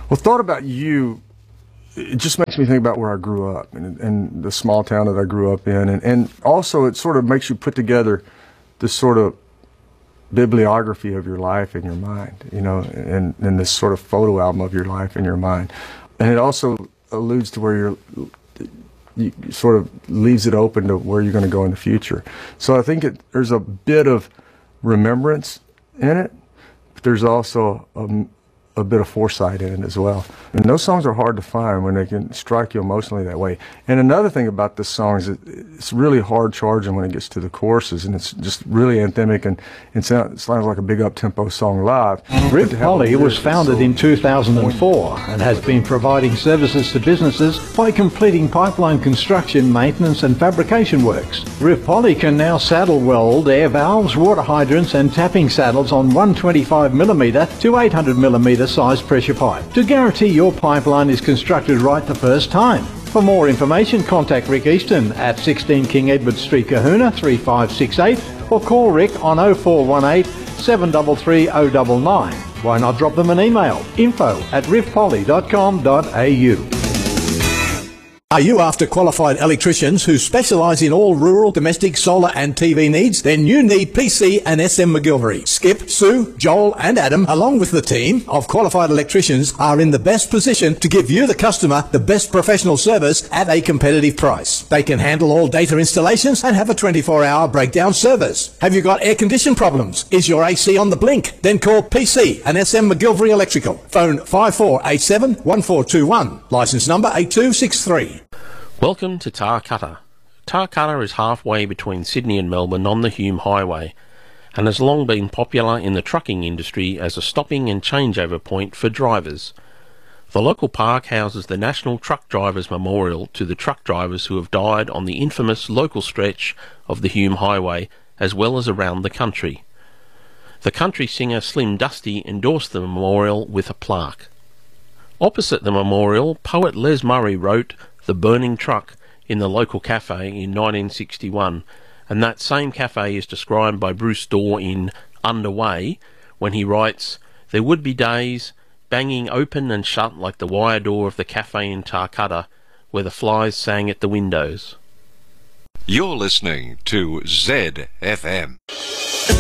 Well, thought about you, it just makes me think about where I grew up and the small town that I grew up in. And also it sort of makes you put together this sort of bibliography of your life in your mind, you know, and this sort of photo album of your life in your mind. And it also alludes to where you sort of leaves it open to where you're going to go in the future. So I think there's a bit of remembrance in it, but there's also a bit of foresight in it as well. And those songs are hard to find when they can strike you emotionally that way. And another thing about this song is it's really hard charging when it gets to the choruses, and it's just really anthemic and it sounds like a big up-tempo song live. Riv Poly was founded in 2004 and has been providing services to businesses by completing pipeline construction, maintenance and fabrication works. Riv Poly can now saddle weld air valves, water hydrants and tapping saddles on 125mm to 800mm size pressure pipe to guarantee your pipeline is constructed right the first time. For more information, contact Rick Easton at 16 King Edward Street, Kahuna 3568 or call Rick on 0418 733 099. Why not drop them an email, info@rivpoly.com.au. Are you after qualified electricians who specialise in all rural, domestic, solar and TV needs? Then you need PC and SM McGilvery. Skip, Sue, Joel and Adam, along with the team of qualified electricians, are in the best position to give you, the customer, the best professional service at a competitive price. They can handle all data installations and have a 24-hour breakdown service. Have you got air condition problems? Is your AC on the blink? Then call PC and SM McGilvery Electrical. Phone 5487 1421. Licence number 8263. Welcome to Tarcutta. Tarcutta is halfway between Sydney and Melbourne on the Hume Highway and has long been popular in the trucking industry as a stopping and changeover point for drivers. The local park houses the National Truck Drivers Memorial to the truck drivers who have died on the infamous local stretch of the Hume Highway, as well as around the country. The country singer Slim Dusty endorsed the memorial with a plaque. Opposite the memorial, poet Les Murray wrote "The Burning Truck" in the local cafe in 1961, and that same cafe is described by Bruce Dorr in Underway when he writes, "There would be days banging open and shut like the wire door of the cafe in Tarcutta where the flies sang at the windows." You're listening to ZFM.